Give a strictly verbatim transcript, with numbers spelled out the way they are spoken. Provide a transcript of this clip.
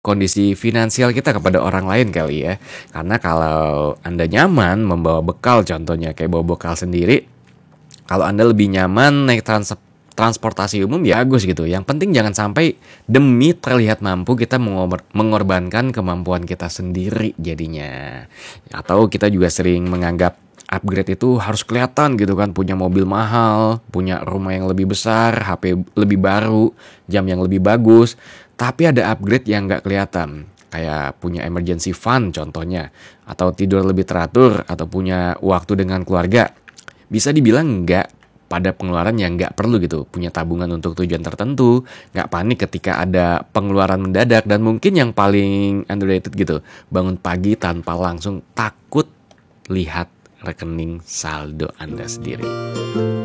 kondisi finansial kita kepada orang lain kali ya. Karena kalau Anda nyaman membawa bekal, contohnya kayak bawa bekal sendiri, kalau Anda lebih nyaman naik trans transportasi umum ya bagus gitu. Yang penting jangan sampai demi terlihat mampu kita mengor- mengorbankan kemampuan kita sendiri jadinya. Atau kita juga sering menganggap upgrade itu harus kelihatan gitu kan, punya mobil mahal, punya rumah yang lebih besar, H P lebih baru, jam yang lebih bagus. Tapi ada upgrade yang nggak kelihatan, kayak punya emergency fund contohnya, atau tidur lebih teratur, atau punya waktu dengan keluarga. Bisa dibilang nggak pada pengeluaran yang nggak perlu gitu, punya tabungan untuk tujuan tertentu, nggak panik ketika ada pengeluaran mendadak, dan mungkin yang paling underrated gitu, bangun pagi tanpa langsung takut lihat rekening saldo Anda sendiri.